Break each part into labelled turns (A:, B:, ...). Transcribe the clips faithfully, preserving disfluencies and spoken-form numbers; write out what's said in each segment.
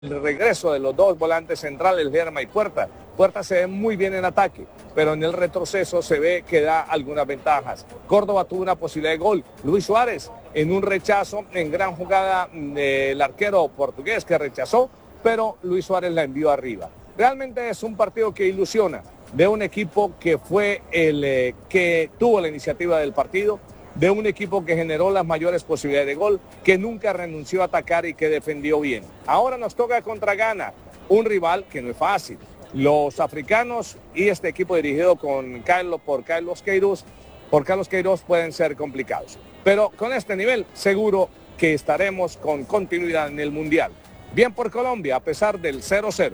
A: El regreso de los dos volantes centrales, Lerma y Puerta. Puerta se ve muy bien en ataque, pero en el retroceso se ve que da algunas ventajas. Córdoba tuvo una posibilidad de gol. Luis Suárez en un rechazo, en gran jugada del arquero portugués que rechazó, pero Luis Suárez la envió arriba. Realmente es un partido que ilusiona, de un equipo que fue el eh, que tuvo la iniciativa del partido, de un equipo que generó las mayores posibilidades de gol, que nunca renunció a atacar y que defendió bien. Ahora nos toca contra Ghana, un rival que no es fácil. Los africanos y este equipo dirigido con Carlos, por Carlos Queiroz, por Carlos Queiroz pueden ser complicados. Pero con este nivel seguro que estaremos con continuidad en el Mundial. Bien por Colombia a pesar del cero cero.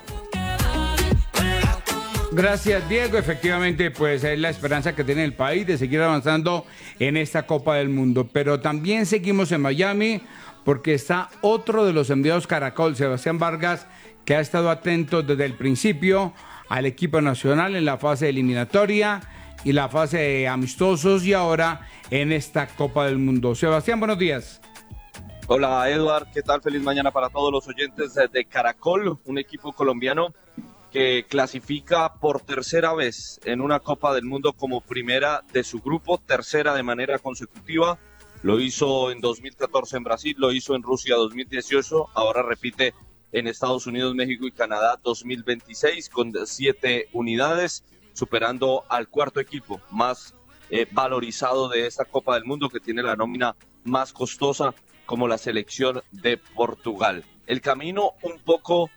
B: Gracias, Diego. Efectivamente, pues es la esperanza que tiene el país de seguir avanzando en esta Copa del Mundo. Pero también seguimos en Miami porque está otro de los enviados Caracol, Sebastián Vargas, que ha estado atento desde el principio al equipo nacional en la fase eliminatoria y la fase de amistosos y ahora en esta Copa del Mundo. Sebastián, buenos días.
C: Hola, Eduard. ¿Qué tal? Feliz mañana para todos los oyentes de Caracol, un equipo colombiano que clasifica por tercera vez en una Copa del Mundo como primera de su grupo, tercera de manera consecutiva. Lo hizo en dos mil catorce en Brasil, lo hizo en Rusia dos mil dieciocho, ahora repite en Estados Unidos, México y Canadá dos mil veintiséis con siete unidades, superando al cuarto equipo más eh, valorizado de esta Copa del Mundo, que tiene la nómina más costosa como la selección de Portugal. El camino un poco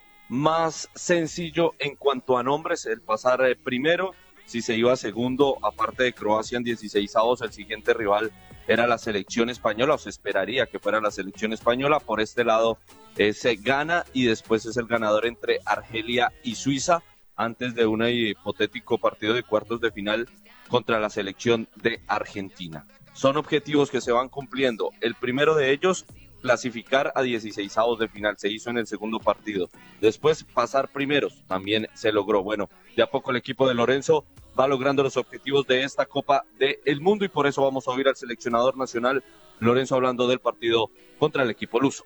C: más sencillo en cuanto a nombres, el pasar eh, primero, si se iba segundo, aparte de Croacia en dieciseisavos, el siguiente rival era la selección española, o se esperaría que fuera la selección española. Por este lado eh, se gana y después es el ganador entre Argelia y Suiza, antes de un hipotético partido de cuartos de final contra la selección de Argentina. Son objetivos que se van cumpliendo. El primero de ellos, clasificar a dieciseisavos de final, se hizo en el segundo partido. Después, pasar primeros, también se logró. Bueno, de a poco el equipo de Lorenzo va logrando los objetivos de esta Copa del Mundo y por eso vamos a oír al seleccionador nacional, Lorenzo, hablando del partido contra el equipo luso.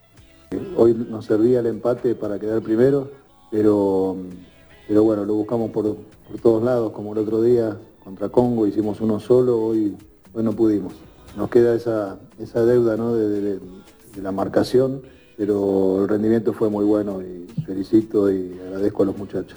D: Hoy nos servía el empate para quedar primero, pero, pero bueno, lo buscamos por, por todos lados, como el otro día contra Congo, hicimos uno solo, hoy, hoy no pudimos. Nos queda esa, esa deuda, ¿no? de, de, de la marcación, pero el rendimiento fue muy bueno y felicito y agradezco a los muchachos.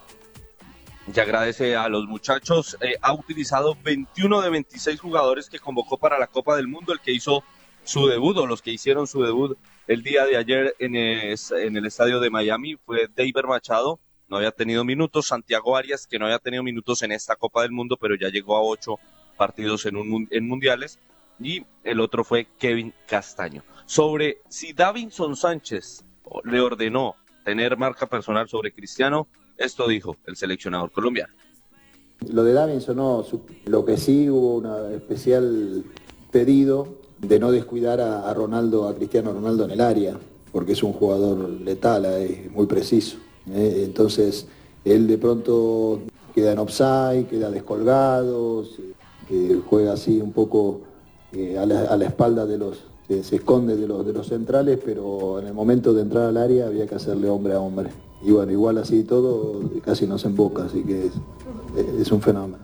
C: Y agradece a los muchachos. Eh, ha utilizado veintiuno de veintiséis jugadores que convocó para la Copa del Mundo. El que hizo su debut, o los que hicieron su debut el día de ayer en el, en el estadio de Miami, fue Deiber Machado, no había tenido minutos. Santiago Arias, que no había tenido minutos en esta Copa del Mundo, pero ya llegó a ocho partidos en, un, en mundiales. Y el otro fue Kevin Castaño. Sobre si Davinson Sánchez le ordenó tener marca personal sobre Cristiano, esto dijo el seleccionador colombiano.
D: Lo de Davinson no, lo que sí hubo un especial pedido de no descuidar a, a Ronaldo, a Cristiano Ronaldo en el área, porque es un jugador letal, es muy preciso. ¿eh? Entonces, él de pronto queda en offside, queda descolgado, se, juega así un poco eh, a, la, a la espalda de los, se, se esconde de los, de los centrales, pero en el momento de entrar al área había que hacerle hombre a hombre. Y bueno, igual así todo, casi no se emboca, así que es, es un fenómeno.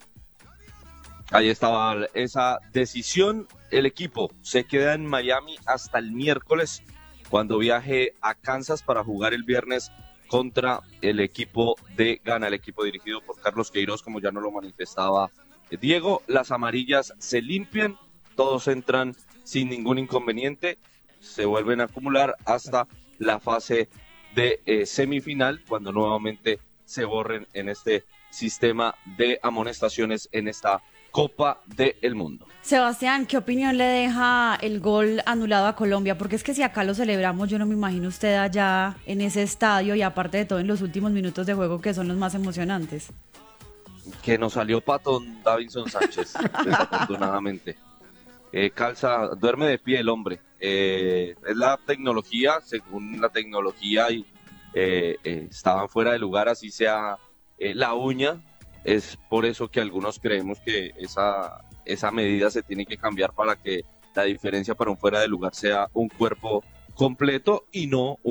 C: Ahí estaba esa decisión. El equipo se queda en Miami hasta el miércoles, cuando viaje a Kansas para jugar el viernes contra el equipo de Ghana, el equipo dirigido por Carlos Queiroz, como ya nos lo manifestaba Diego. Las amarillas se limpian, todos entran sin ningún inconveniente, se vuelven a acumular hasta la fase de eh, semifinal, cuando nuevamente se borren en este sistema de amonestaciones en esta Copa del Mundo.
E: Sebastián, ¿qué opinión le deja el gol anulado a Colombia? Porque es que si acá lo celebramos, yo no me imagino usted allá en ese estadio y aparte de todo en los últimos minutos de juego, que son los más emocionantes.
C: Que nos salió patón Davinson Sánchez, desafortunadamente. Eh, calza, duerme de pie el hombre. Eh, es la tecnología, según la tecnología, y eh, eh, estaban fuera de lugar, así sea eh, la uña. Es por eso que algunos creemos que esa, esa medida se tiene que cambiar para que la diferencia para un fuera de lugar sea un cuerpo completo y no